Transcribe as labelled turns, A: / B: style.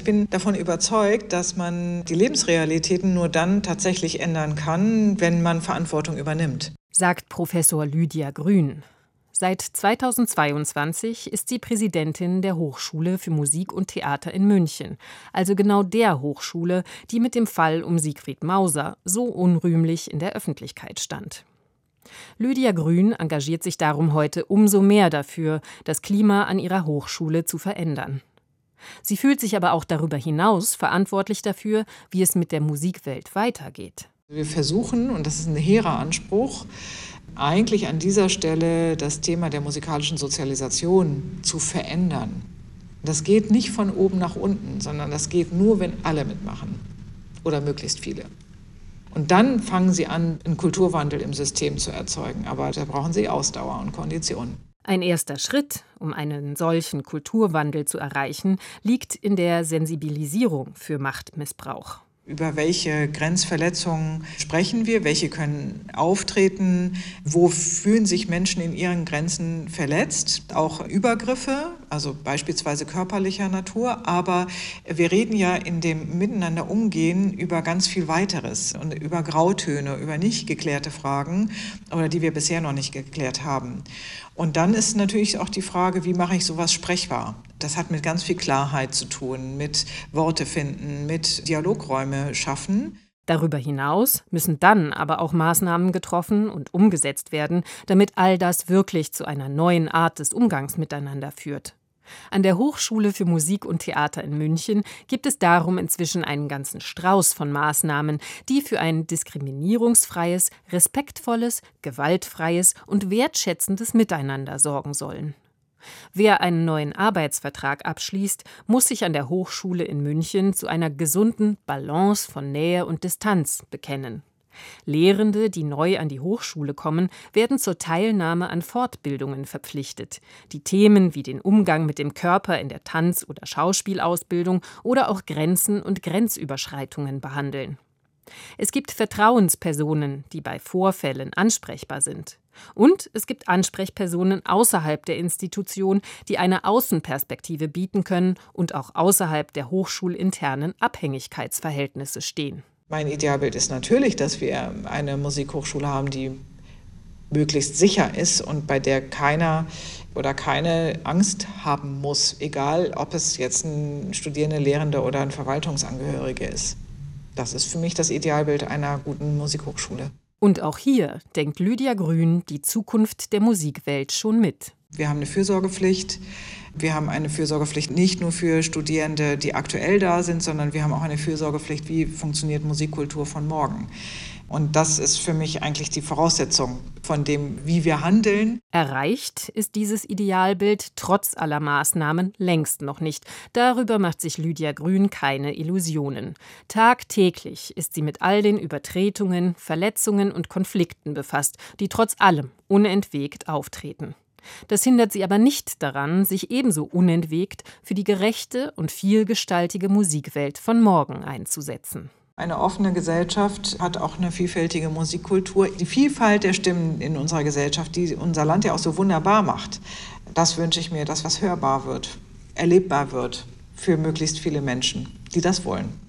A: bin davon überzeugt, dass man die Lebensrealitäten nur dann tatsächlich ändern kann, wenn man Verantwortung übernimmt.
B: Sagt Professor Lydia Grün. Seit 2022 ist sie Präsidentin der Hochschule für Musik und Theater in München, also genau der Hochschule, die mit dem Fall um Siegfried Mauser so unrühmlich in der Öffentlichkeit stand. Lydia Grün engagiert sich darum heute umso mehr dafür, das Klima an ihrer Hochschule zu verändern. Sie fühlt sich aber auch darüber hinaus verantwortlich dafür, wie es mit der Musikwelt weitergeht.
A: Wir versuchen, und das ist ein hehrer Anspruch, eigentlich an dieser Stelle das Thema der musikalischen Sozialisation zu verändern. Das geht nicht von oben nach unten, sondern das geht nur, wenn alle mitmachen oder möglichst viele. Und dann fangen sie an, einen Kulturwandel im System zu erzeugen. Aber da brauchen sie Ausdauer und Konditionen.
B: Ein erster Schritt, um einen solchen Kulturwandel zu erreichen, liegt in der Sensibilisierung für Machtmissbrauch.
A: Über welche Grenzverletzungen sprechen wir? Welche können auftreten? Wo fühlen sich Menschen in ihren Grenzen verletzt? Auch Übergriffe, also beispielsweise körperlicher Natur. Aber wir reden ja in dem Miteinander umgehen über ganz viel Weiteres und über Grautöne, über nicht geklärte Fragen oder die wir bisher noch nicht geklärt haben. Und dann ist natürlich auch die Frage, wie mache ich sowas sprechbar? Das hat mit ganz viel Klarheit zu tun, mit Worte finden, mit Dialogräume schaffen.
B: Darüber hinaus müssen dann aber auch Maßnahmen getroffen und umgesetzt werden, damit all das wirklich zu einer neuen Art des Umgangs miteinander führt. An der Hochschule für Musik und Theater in München gibt es darum inzwischen einen ganzen Strauß von Maßnahmen, die für ein diskriminierungsfreies, respektvolles, gewaltfreies und wertschätzendes Miteinander sorgen sollen. Wer einen neuen Arbeitsvertrag abschließt, muss sich an der Hochschule in München zu einer gesunden Balance von Nähe und Distanz bekennen. Lehrende, die neu an die Hochschule kommen, werden zur Teilnahme an Fortbildungen verpflichtet, die Themen wie den Umgang mit dem Körper in der Tanz- oder Schauspielausbildung oder auch Grenzen und Grenzüberschreitungen behandeln. Es gibt Vertrauenspersonen, die bei Vorfällen ansprechbar sind. Und es gibt Ansprechpersonen außerhalb der Institution, die eine Außenperspektive bieten können und auch außerhalb der hochschulinternen Abhängigkeitsverhältnisse stehen.
A: Mein Idealbild ist natürlich, dass wir eine Musikhochschule haben, die möglichst sicher ist und bei der keiner oder keine Angst haben muss, egal ob es jetzt ein Studierende, Lehrende oder ein Verwaltungsangehöriger ist. Das ist für mich das Idealbild einer guten Musikhochschule.
B: Und auch hier denkt Lydia Grün die Zukunft der Musikwelt schon mit.
A: Wir haben eine Fürsorgepflicht. Wir haben eine Fürsorgepflicht nicht nur für Studierende, die aktuell da sind, sondern wir haben auch eine Fürsorgepflicht, wie funktioniert Musikkultur von morgen. Und das ist für mich eigentlich die Voraussetzung von dem, wie wir handeln.
B: Erreicht ist dieses Idealbild trotz aller Maßnahmen längst noch nicht. Darüber macht sich Lydia Grün keine Illusionen. Tagtäglich ist sie mit all den Übertretungen, Verletzungen und Konflikten befasst, die trotz allem unentwegt auftreten. Das hindert sie aber nicht daran, sich ebenso unentwegt für die gerechte und vielgestaltige Musikwelt von morgen einzusetzen.
A: Eine offene Gesellschaft hat auch eine vielfältige Musikkultur. Die Vielfalt der Stimmen in unserer Gesellschaft, die unser Land ja auch so wunderbar macht, das wünsche ich mir, dass was hörbar wird, erlebbar wird für möglichst viele Menschen, die das wollen.